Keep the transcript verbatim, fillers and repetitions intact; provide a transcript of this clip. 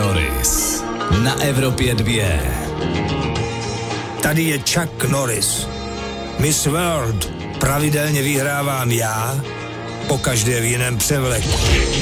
Norris na Evropě dva. Tady je Chuck Norris. Miss World pravidelně vyhrávám já, pokaždé v jiném převleku.